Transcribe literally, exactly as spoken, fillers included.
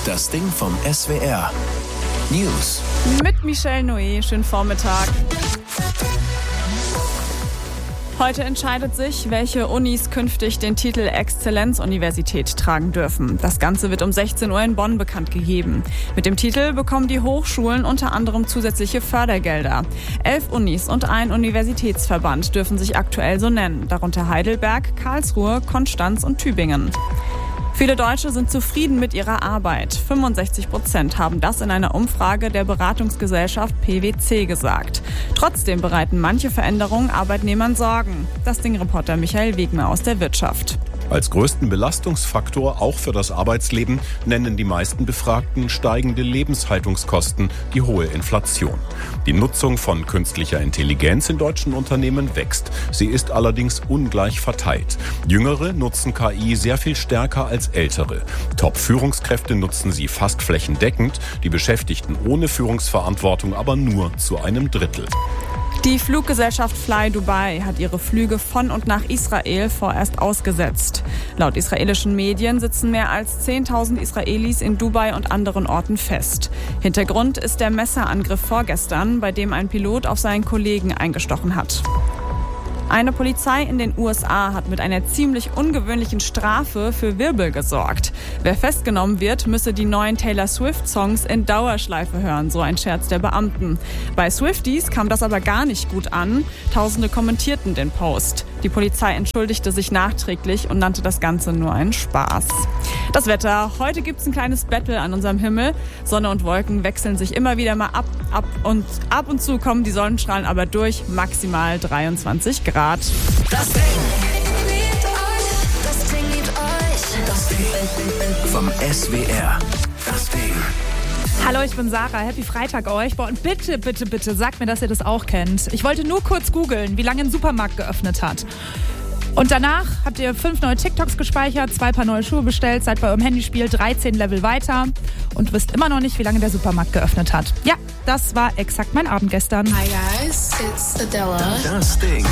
Das Ding vom S W R. News. Mit Michelle Noé. Schönen Vormittag. Heute entscheidet sich, welche Unis künftig den Titel Exzellenzuniversität tragen dürfen. Das Ganze wird um sechzehn Uhr in Bonn bekannt gegeben. Mit dem Titel bekommen die Hochschulen unter anderem zusätzliche Fördergelder. Elf Unis und ein Universitätsverband dürfen sich aktuell so nennen, darunter Heidelberg, Karlsruhe, Konstanz und Tübingen. Viele Deutsche sind zufrieden mit ihrer Arbeit. fünfundsechzig Prozent haben das in einer Umfrage der Beratungsgesellschaft P W C gesagt. Trotzdem bereiten manche Veränderungen Arbeitnehmern Sorgen. Das Ding-Reporter Michael Wegner aus der Wirtschaft. Als größten Belastungsfaktor auch für das Arbeitsleben nennen die meisten Befragten steigende Lebenshaltungskosten, die hohe Inflation. Die Nutzung von künstlicher Intelligenz in deutschen Unternehmen wächst. Sie ist allerdings ungleich verteilt. Jüngere nutzen K I sehr viel stärker als ältere. Top-Führungskräfte nutzen sie fast flächendeckend, die Beschäftigten ohne Führungsverantwortung aber nur zu einem Drittel. Die Fluggesellschaft Fly Dubai hat ihre Flüge von und nach Israel vorerst ausgesetzt. Laut israelischen Medien sitzen mehr als zehntausend Israelis in Dubai und anderen Orten fest. Hintergrund ist der Messerangriff vorgestern, bei dem ein Pilot auf seinen Kollegen eingestochen hat. Eine Polizei in den U S A hat mit einer ziemlich ungewöhnlichen Strafe für Wirbel gesorgt. Wer festgenommen wird, müsse die neuen Taylor Swift-Songs in Dauerschleife hören, so ein Scherz der Beamten. Bei Swifties kam das aber gar nicht gut an. Tausende kommentierten den Post. Die Polizei entschuldigte sich nachträglich und nannte das Ganze nur einen Spaß. Das Wetter. Heute gibt es ein kleines Battle an unserem Himmel. Sonne und Wolken wechseln sich immer wieder mal ab, ab und ab und zu kommen die Sonnenstrahlen aber durch. Maximal dreiundzwanzig Grad. Das Ding. Das Ding liebt euch. Das Ding vom S W R. Das Ding. Hallo, ich bin Sarah. Happy Freitag euch. Boah, und bitte, bitte, bitte, sagt mir, dass ihr das auch kennt. Ich wollte nur kurz googeln, wie lange ein Supermarkt geöffnet hat. Und danach habt ihr fünf neue TikToks gespeichert, zwei Paar neue Schuhe bestellt, seid bei eurem Handyspiel dreizehn Level weiter und wisst immer noch nicht, wie lange der Supermarkt geöffnet hat. Ja, das war exakt mein Abend gestern. Hi guys, it's Adela. Das Ding.